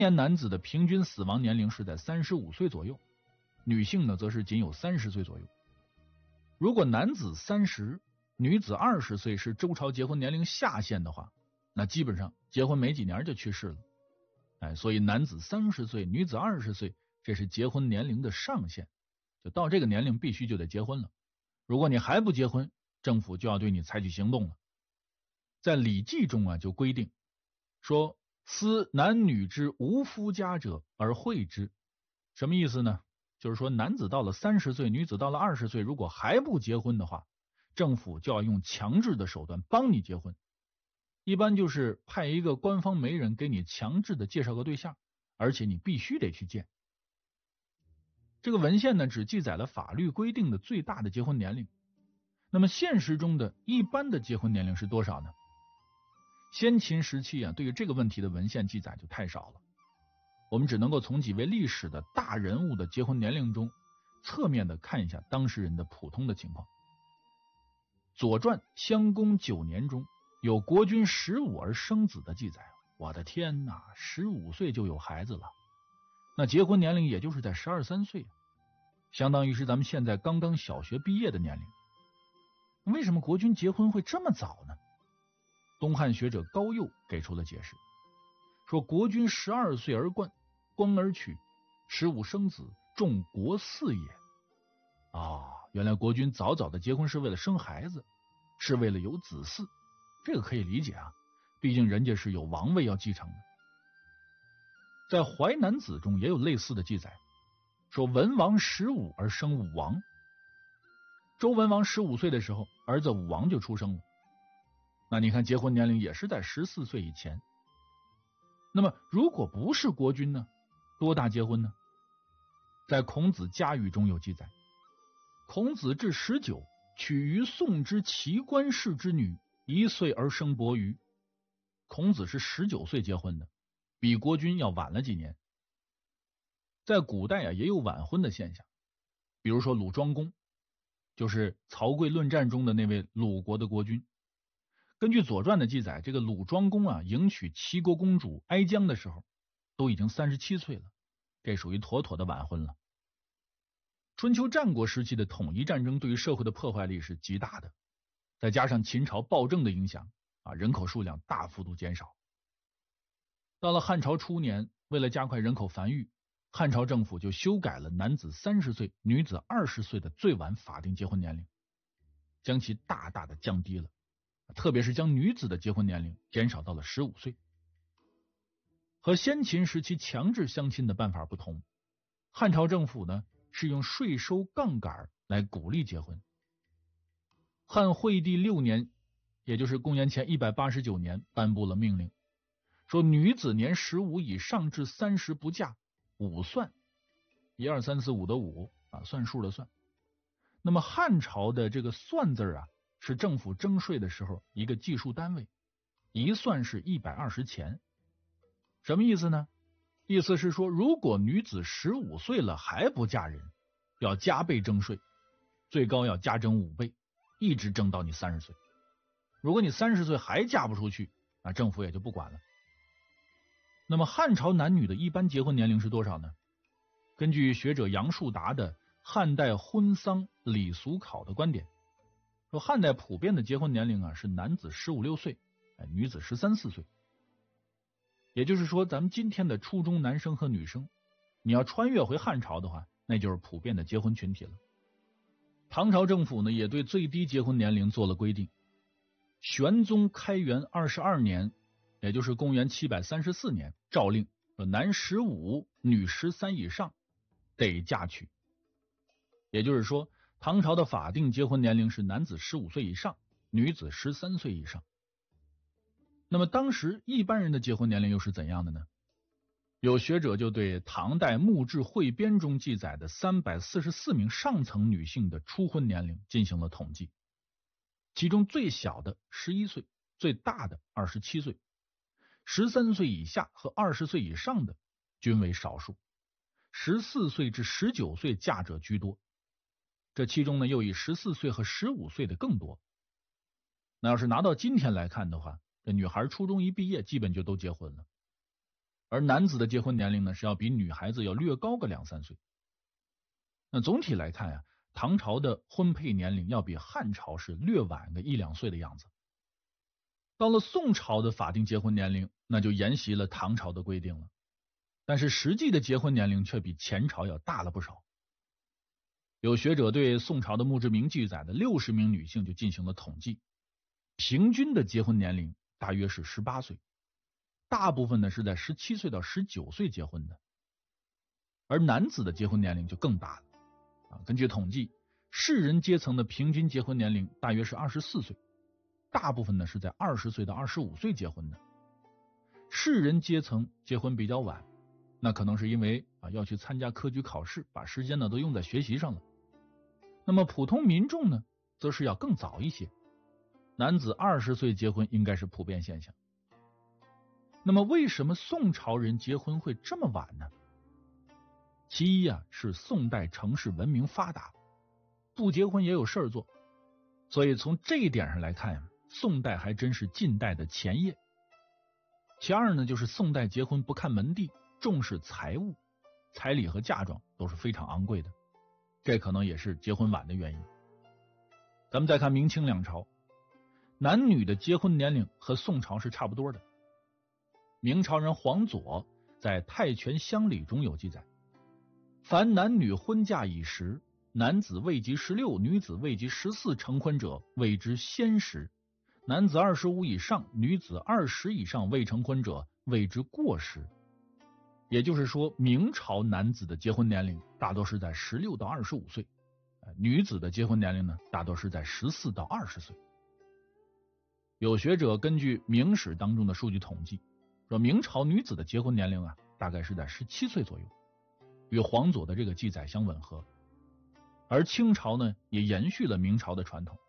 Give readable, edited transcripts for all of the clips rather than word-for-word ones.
年男子的平均死亡年龄是在35岁左右，女性呢则是仅有30岁左右。如果男子30，女子20岁是周朝结婚年龄下限的话，那基本上结婚没几年就去世了。所以男子30岁，女子20岁，这是结婚年龄的上限，就到这个年龄必须就得结婚了。如果你还不结婚，政府就要对你采取行动了。在《礼记》中就规定说，思男女之无夫家者而惠之。什么意思呢？就是说男子到了30岁，女子到了20岁，如果还不结婚的话，政府就要用强制的手段帮你结婚。一般就是派一个官方媒人给你强制的介绍个对象，而且你必须得去见。这个文献呢，只记载了法律规定的最大的结婚年龄。那么现实中的一般的结婚年龄是多少呢？先秦时期对于这个问题的文献记载就太少了。我们只能够从几位历史的大人物的结婚年龄中侧面的看一下当事人的普通的情况。左传襄公9年中有国君15而生子的记载。我的天哪，15岁就有孩子了，那结婚年龄也就是在12、13岁，相当于是咱们现在刚刚小学毕业的年龄。为什么国君结婚会这么早呢？东汉学者高诱给出了解释，说国君12岁而冠，冠而娶，15生子，重国嗣也。原来国君早早的结婚是为了生孩子，是为了有子嗣，这个可以理解毕竟人家是有王位要继承的。在淮南子中也有类似的记载，说文王15而生武王。周文王15岁的时候，儿子武王就出生了。那你看结婚年龄也是在14岁以前。那么如果不是国君呢，多大结婚呢？在孔子家语中有记载，孔子至19，娶于宋之齐官氏之女，1岁而生伯鱼。孔子是19岁结婚的，比国君要晚了几年。在古代也有晚婚的现象，比如说鲁庄公，就是曹刿论战中的那位鲁国的国君。根据左传的记载，这个鲁庄公迎娶齐国公主哀姜的时候都已经37岁了，这属于妥妥的晚婚了。春秋战国时期的统一战争对于社会的破坏力是极大的，再加上秦朝暴政的影响人口数量大幅度减少。到了汉朝初年，为了加快人口繁育，汉朝政府就修改了男子30岁女子20岁的最晚法定结婚年龄，将其大大的降低了，特别是将女子的结婚年龄减少到了15岁。和先秦时期强制相亲的办法不同，汉朝政府呢是用税收杠杆来鼓励结婚。汉惠帝6年，也就是公元前189年，颁布了命令，说女子年15以上至30不嫁，5算，1、2、3、4、5的5算数的算。那么汉朝的这个算字是政府征税的时候一个计数单位，1算是120钱。什么意思呢？意思是说，如果女子15岁了还不嫁人，要加倍征税，最高要加征5倍，一直征到你30岁。如果你30岁还嫁不出去，那政府也就不管了。那么汉朝男女的一般结婚年龄是多少呢？根据学者杨树达的《汉代婚丧礼俗考》的观点，说汉代普遍的结婚年龄是男子15、16岁，女子13、14岁。也就是说，咱们今天的初中男生和女生，你要穿越回汉朝的话，那就是普遍的结婚群体了。唐朝政府呢，也对最低结婚年龄做了规定。玄宗开元22年，也就是公元734年，诏令说男15，女13以上得嫁娶。也就是说，唐朝的法定结婚年龄是男子15岁以上，女子13岁以上。那么当时一般人的结婚年龄又是怎样的呢？有学者就对唐代墓志汇编中记载的344名上层女性的初婚年龄进行了统计，其中最小的11岁，最大的27岁，13岁以下和20岁以上的均为少数，14岁至19岁嫁者居多，这其中呢又以14岁和15岁的更多。那要是拿到今天来看的话，这女孩初中一毕业基本就都结婚了。 而男子的结婚年龄呢是要比女孩子要略高个2-3岁。那总体来看唐朝的婚配年龄要比汉朝是略晚个1-2岁的样子。到了宋朝的法定结婚年龄，那就沿袭了唐朝的规定了，但是实际的结婚年龄却比前朝要大了不少。有学者对宋朝的墓志铭记载的60名女性就进行了统计，平均的结婚年龄大约是18岁，大部分呢是在17岁到19岁结婚的。而男子的结婚年龄就更大了。根据统计，士人阶层的平均结婚年龄大约是24岁，大部分呢是在20岁到25岁结婚的。士人阶层结婚比较晚，那可能是因为要去参加科举考试，把时间呢都用在学习上了。那么普通民众呢，则是要更早一些，男子20岁结婚应该是普遍现象。那么为什么宋朝人结婚会这么晚呢？其一是宋代城市文明发达，不结婚也有事儿做，所以从这一点上来看，宋代还真是近代的前夜。其二呢，就是宋代结婚不看门第，重视财物，彩礼和嫁妆都是非常昂贵的，这可能也是结婚晚的原因。咱们再看明清两朝，男女的结婚年龄和宋朝是差不多的。明朝人黄佐在《太权乡里》中有记载，凡男女婚嫁已时，男子未及16，女子未及14成婚者，谓之先时；男子25以上，女子20以上未成婚者，谓之过时。也就是说，明朝男子的结婚年龄大多是在16到25岁，女子的结婚年龄呢，大多是在14到20岁。有学者根据明史当中的数据统计，说明朝女子的结婚年龄大概是在17岁左右，与黄佐的这个记载相吻合。而清朝呢，也延续了明朝的传统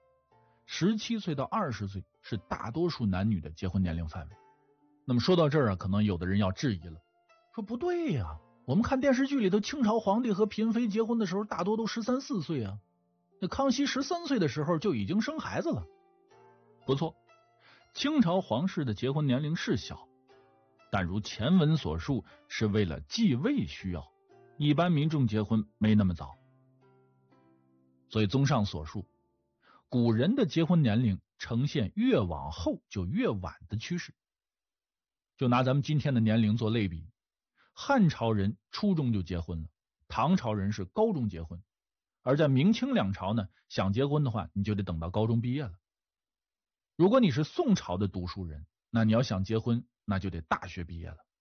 ，17岁到20岁是大多数男女的结婚年龄范围。那么说到这儿可能有的人要质疑了，说不对呀，我们看电视剧里头清朝皇帝和嫔妃结婚的时候大多都13、14岁啊，那康熙13岁的时候就已经生孩子了。不错，清朝皇室的结婚年龄是小，但如前文所述，是为了继位需要，一般民众结婚没那么早。所以综上所述，古人的结婚年龄呈现越往后就越晚的趋势。就拿咱们今天的年龄做类比，汉朝人初中就结婚了，唐朝人是高中结婚，而在明清两朝呢，想结婚的话你就得等到高中毕业了。如果你是宋朝的读书人，那你要想结婚，那就得大学毕业了。